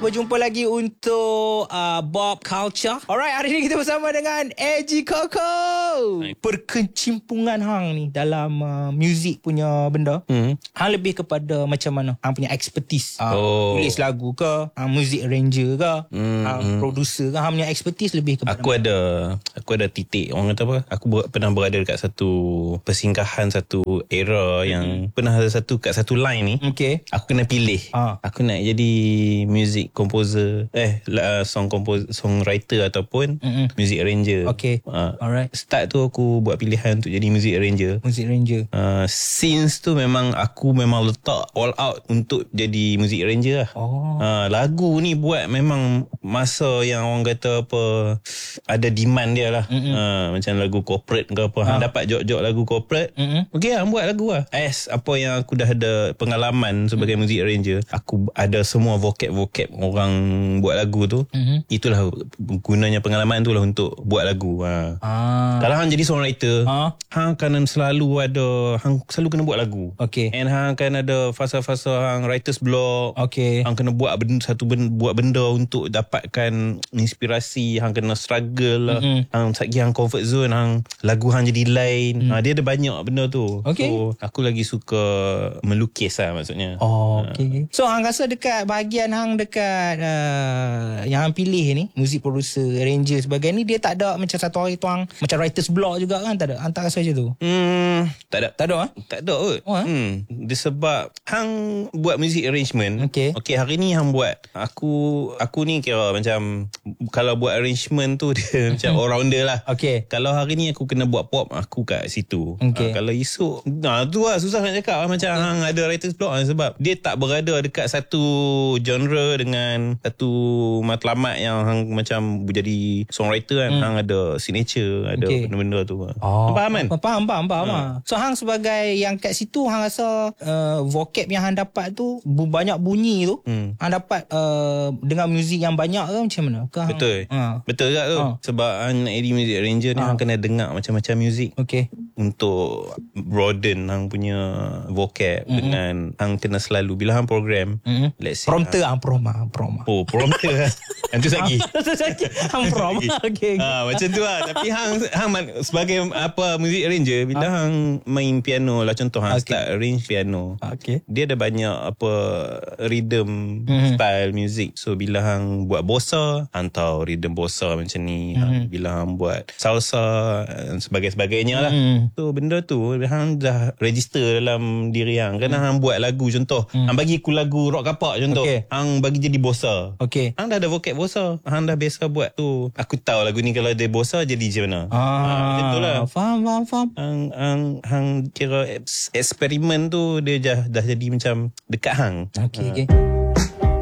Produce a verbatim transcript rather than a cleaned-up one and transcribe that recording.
berjumpa lagi untuk uh, Bob Culture. Alright, hari ni kita bersama dengan A G Koko. Perkecimpungan hang ni dalam uh, muzik punya benda. Hmm. Hang lebih kepada macam mana? Hang punya expertise. Uh, oh. Tulis lagu ke? Hang music arranger ke? Hmm. Hang producer ke? Hang punya expertise lebih kepada Aku mana? ada aku ada titik. Orang kata apa? Aku ber, pernah berada dekat satu persinggahan, satu era hmm. yang pernah ada satu kat satu line ni. Okay. Aku kena pilih. Uh. Aku nak jadi music composer, eh song composer, songwriter ataupun mm-mm. music arranger. Okay. Uh, Alright. Start tu aku buat pilihan untuk jadi music arranger. Music arranger. Uh, since tu memang aku memang letak all out untuk jadi music arranger lah. Oh. Uh, lagu ni buat memang masa yang orang kata apa, ada demand dia lah. Uh, macam lagu corporate ke apa. Uh. Hang dapat jok-jok lagu corporate. Mm-mm. Okay, hang buat lagu lah. As apa yang aku dah ada pengalaman sebagai mm. music arranger, aku ada semua vocab-vocab orang buat lagu tu. Mm-hmm. Itulah gunanya pengalaman tu lah untuk buat lagu. Ha. Ah. Kalau hang jadi songwriter, ah. hang akan selalu ada, hang selalu kena buat lagu. Okay. And hang akan ada fasa-fasa hang writer's block. Okay. Hang kena buat benda, satu benda, buat benda untuk dapatkan inspirasi. Hang kena struggle lah. Mm-hmm. Hang sagi hang comfort zone, hang lagu hang jadi lain. Mm. Ha, dia ada banyak benda tu. Okay. So aku lagi suka melukis lah maksudnya. Oh, okay. So hang rasa dekat bahagian hang dekat uh, yang hang pilih ni, music producer, arranger sebagainya ni, dia tak ada macam satu hari tuang macam writer's block juga kan? Tak ada? Hang tak rasa macam tu? Hmm, tak ada. Tak ada ha? Tak ada kot. Oh, ha? Hmm, dia sebab hang buat music arrangement. Okay. Okay, hari ni hang buat. Aku aku ni kira macam kalau buat arrangement tu dia macam all rounder lah. Okay. Kalau hari ni aku kena buat pop, aku kat situ. Okay. Ha, kalau esok, nah tu lah susah nak cakap lah. Macam okay. hang ada writer's block lah, sebab dia tak berada dekat satu genre dengan satu matlamat yang hang macam jadi songwriter kan. Hmm. Hang ada signature, ada okay. benda-benda tu. Oh. Faham kan? Faham, faham, faham. Ha. So hang sebagai yang kat situ, hang rasa uh, vocab yang hang dapat tu, banyak bunyi tu, hmm. hang dapat uh, dengan muzik yang banyak ke macam mana? Ke Betul. Hang, ha. Betul tak tu? Ha. Sebab hang nak jadi music arranger ni, ha. hang kena dengar macam-macam muzik. Okay. Untuk broaden hang punya vocab. Mm-hmm. Dengan hang kena selalu bila hang program, mm-hmm. let's say prompter hang prom hang prom. Oh, prompter. Yang tu lagi. Tu lagi. Hang prom. Okey. Ha, macam tu lah. Tapi hang hang sebagai apa music arranger, bila ha. hang main piano lah, contoh hang okay. start arrange piano. Okay. Dia ada banyak apa rhythm, mm-hmm. style music. So bila hang buat bossa, hang tahu rhythm bossa macam ni. Mm-hmm. Hang, bila hang buat salsa dan sebagainya lah. Mm-hmm. So benda tu hang dah register dalam diri hang. Kerana mm. hang buat lagu, contoh mm. hang bagi aku lagu rock kapak contoh, okay. hang bagi jadi bossa. Okay. Hang dah ada vocab bossa, hang dah biasa buat tu. Aku tahu lagu ni kalau ada bossa jadi macam mana. Ah, ha, macam tu lah. Faham, faham, faham. Hang, hang, hang kira eksperimen tu dia dah, dah jadi macam dekat hang. Okay, ha. okay.